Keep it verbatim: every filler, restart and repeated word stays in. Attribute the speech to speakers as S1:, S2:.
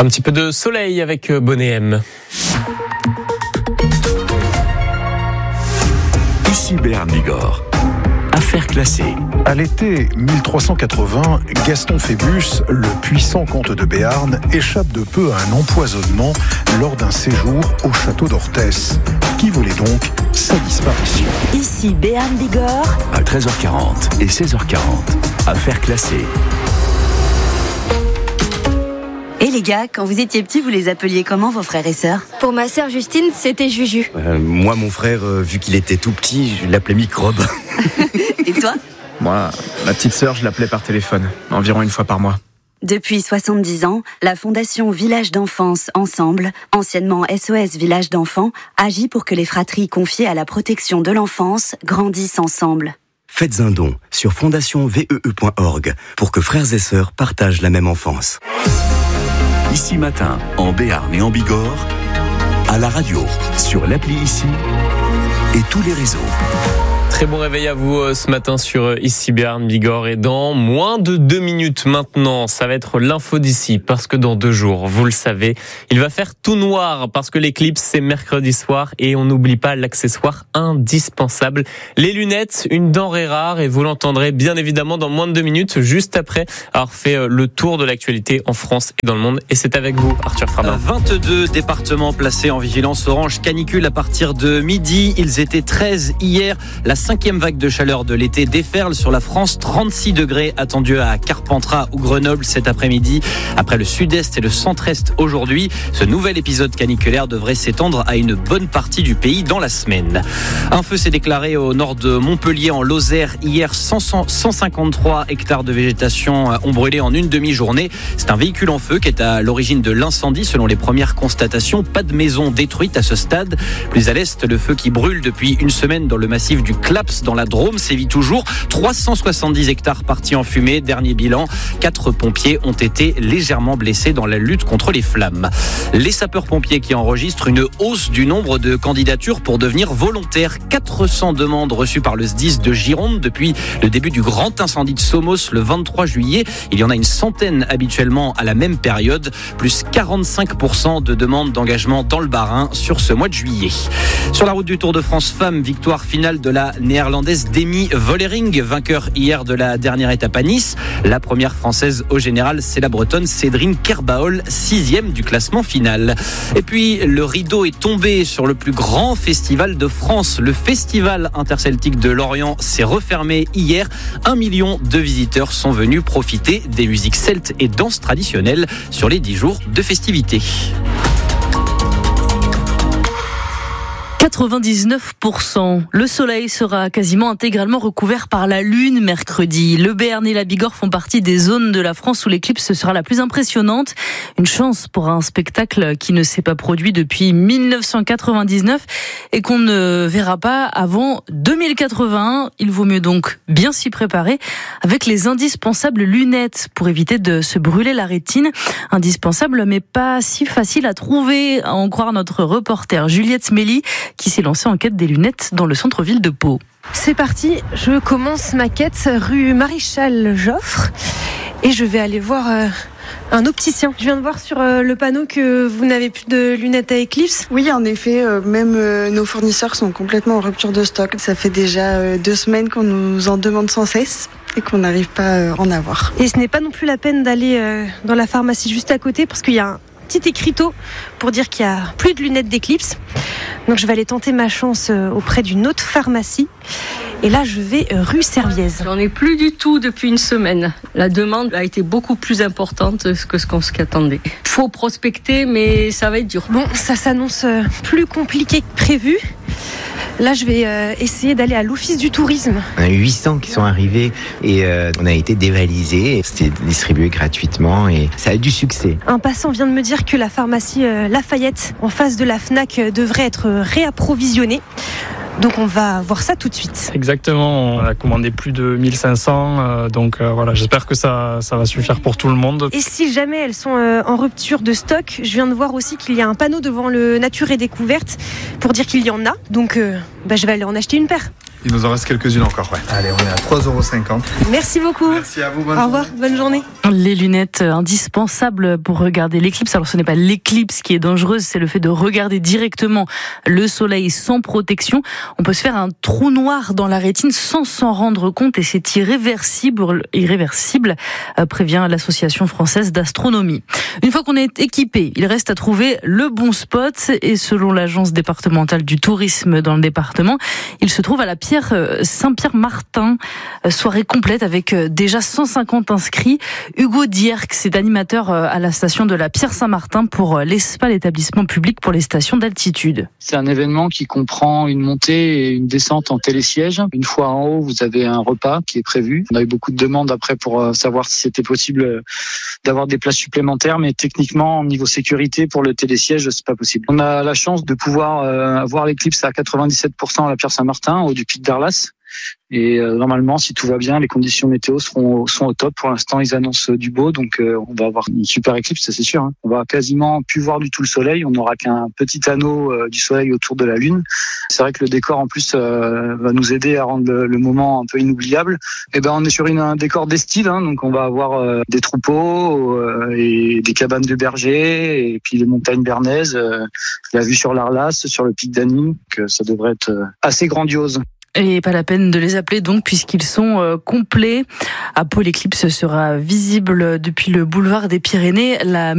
S1: Un petit peu de soleil avec Bonnet M.
S2: Ici Béarn Bigorre. Affaires classées.
S3: À l'été mille trois cent quatre-vingts, Gaston Phébus, le puissant comte de Béarn, échappe de peu à un empoisonnement lors d'un séjour au château d'Orthès, qui voulait donc sa disparition.
S4: Ici Béarn Bigorre.
S2: À treize heures quarante et seize heures quarante. Affaires classées.
S4: Et les gars, quand vous étiez petits, vous les appeliez comment vos frères et sœurs ?
S5: Pour ma sœur Justine, c'était Juju.
S6: Euh, moi, mon frère, euh, vu qu'il était tout petit, je l'appelais Microbe.
S4: Et toi ?
S7: Moi, ma petite sœur, je l'appelais par téléphone, environ une fois par mois.
S4: Depuis soixante-dix ans, la Fondation Village d'Enfance Ensemble, anciennement S O S Village d'Enfants, agit pour que les fratries confiées à la protection de l'enfance grandissent ensemble.
S6: Faites un don sur fondation v e e point org pour que frères et sœurs partagent la même enfance.
S2: Ici Matin, en Béarn et en Bigorre, à la radio, sur l'appli Ici et tous les réseaux.
S1: Très bon réveil à vous ce matin sur Ici Béarn Bigorre, et dans moins de deux minutes maintenant, ça va être l'info d'ici, parce que dans deux jours, vous le savez, il va faire tout noir parce que l'éclipse c'est mercredi soir et on n'oublie pas l'accessoire indispensable, les lunettes, une denrée rare, et vous l'entendrez bien évidemment dans moins de deux minutes, juste après avoir fait le tour de l'actualité en France et dans le monde, et c'est avec vous Arthur Frabin.
S8: vingt-deux départements placés en vigilance orange canicule à partir de midi, ils étaient treize hier. La cinquième vague de chaleur de l'été déferle sur la France. trente-six degrés attendus à Carpentras ou Grenoble cet après-midi. Après le sud-est et le centre-est aujourd'hui, ce nouvel épisode caniculaire devrait s'étendre à une bonne partie du pays dans la semaine. Un feu s'est déclaré au nord de Montpellier, en Lozère. Hier, cent cinquante-trois hectares de végétation ont brûlé en une demi-journée. C'est un véhicule en feu qui est à l'origine de l'incendie. Selon les premières constatations, pas de maison détruite à ce stade. Plus à l'est, le feu qui brûle depuis une semaine dans le massif du Claps dans la Drôme sévit toujours. trois cent soixante-dix hectares partis en fumée. Dernier bilan, quatre pompiers ont été légèrement blessés dans la lutte contre les flammes. Les sapeurs-pompiers qui enregistrent une hausse du nombre de candidatures pour devenir volontaires. quatre cents demandes reçues par le S D I S de Gironde depuis le début du grand incendie de Somos le vingt-trois juillet. Il y en a une centaine habituellement à la même période. Plus quarante-cinq pour cent de demandes d'engagement dans le Bas-Rhin sur ce mois de juillet. Sur la route du Tour de France Femmes, victoire finale de la néerlandaise Demi Vollering, vainqueur hier de la dernière étape à Nice. La première française au général, c'est la bretonne Cédrine Kerbaol, sixième du classement final. Et puis, le rideau est tombé sur le plus grand festival de France. Le festival interceltique de Lorient s'est refermé hier. Un million de visiteurs sont venus profiter des musiques celtes et danses traditionnelles sur les dix jours de festivités.
S9: quatre-vingt-dix-neuf pour cent. Le soleil sera quasiment intégralement recouvert par la lune mercredi. Le Béarn et la Bigorre font partie des zones de la France où l'éclipse sera la plus impressionnante. Une chance pour un spectacle qui ne s'est pas produit depuis mille neuf cent quatre-vingt-dix-neuf et qu'on ne verra pas avant deux mille quatre-vingt-un. Il vaut mieux donc bien s'y préparer avec les indispensables lunettes pour éviter de se brûler la rétine. Indispensables mais pas si facile à trouver, à en croire notre reporter Juliette Smelly, qui s'est lancée en quête des lunettes dans le centre-ville de Pau.
S10: C'est parti, je commence ma quête rue Maréchal Joffre et je vais aller voir euh, un opticien. Je viens de voir sur euh, le panneau que vous n'avez plus de lunettes à éclipse.
S11: Oui, en effet, euh, même euh, nos fournisseurs sont complètement en rupture de stock. Ça fait déjà euh, deux semaines qu'on nous en demande sans cesse et qu'on n'arrive pas à en avoir.
S10: Et ce n'est pas non plus la peine d'aller euh, dans la pharmacie juste à côté parce qu'il y a un petit écriteau pour dire qu'il n'y a plus de lunettes d'éclipse. Donc je vais aller tenter ma chance auprès d'une autre pharmacie. Et là, je vais rue Serviez.
S12: J'en ai plus du tout depuis une semaine. La demande a été beaucoup plus importante que ce qu'on s'y attendait. Faut prospecter, mais ça va être dur.
S10: Bon, ça s'annonce plus compliqué que prévu. Là, je vais euh, essayer d'aller à l'office du tourisme.
S13: On a eu huit cents qui sont arrivés et euh, on a été dévalisés. C'était distribué gratuitement et ça a eu du succès.
S10: Un passant vient de me dire que la pharmacie euh, Lafayette, en face de la Fnac, euh, devrait être réapprovisionnée. Donc on va voir ça tout de suite.
S14: Exactement, on a commandé plus de mille cinq cents, euh, donc euh, voilà, j'espère que ça, ça va suffire pour tout le monde.
S10: Et si jamais elles sont euh, en rupture de stock, je viens de voir aussi qu'il y a un panneau devant le Nature et Découverte pour dire qu'il y en a, donc euh, bah, je vais aller en acheter une paire.
S15: Il nous en reste quelques-unes encore, ouais. Allez, on est à trois euros cinquante.
S10: Merci beaucoup.
S15: Merci à vous, bonne
S10: Au revoir,
S15: journée.
S10: bonne journée.
S9: Les lunettes indispensables pour regarder l'éclipse. Alors ce n'est pas l'éclipse qui est dangereuse, c'est le fait de regarder directement le soleil sans protection. On peut se faire un trou noir dans la rétine sans s'en rendre compte et c'est irréversible, irréversible, prévient l'Association française d'astronomie. Une fois qu'on est équipé, il reste à trouver le bon spot et selon l'agence départementale du tourisme dans le département, il se trouve à la pierre Saint-Pierre-Martin, soirée complète avec déjà cent cinquante inscrits. Hugo Dierck, c'est animateur à la station de la Pierre Saint-Martin pour l'ESPA, l'établissement public pour les stations d'altitude.
S16: C'est un événement qui comprend une montée et une descente en télésiège. Une fois en haut, vous avez un repas qui est prévu. On a eu beaucoup de demandes après pour savoir si c'était possible d'avoir des places supplémentaires, mais techniquement, au niveau sécurité, pour le télésiège, c'est pas possible. On a la chance de pouvoir euh, voir l'éclipse à quatre-vingt-dix-sept pour cent à la Pierre Saint-Martin, au du Pic d'Arlas. Et euh, normalement, si tout va bien, les conditions météo seront sont au top. Pour l'instant, ils annoncent du beau, donc euh, on va avoir une super éclipse, ça c'est sûr. Hein. On va quasiment plus voir du tout le soleil. On n'aura qu'un petit anneau euh, du soleil autour de la Lune. C'est vrai que le décor, en plus, euh, va nous aider à rendre le, le moment un peu inoubliable. Et ben, on est sur une, un décor d'estive, hein, donc on va avoir euh, des troupeaux euh, et des cabanes de bergers, et puis les montagnes bernaises, euh, la vue sur l'Arlas, sur le Pic d'Annie, que ça devrait être euh, assez grandiose.
S9: Et pas la peine de les appeler donc puisqu'ils sont euh, complets. À Pau, l'éclipse sera visible depuis le boulevard des Pyrénées. La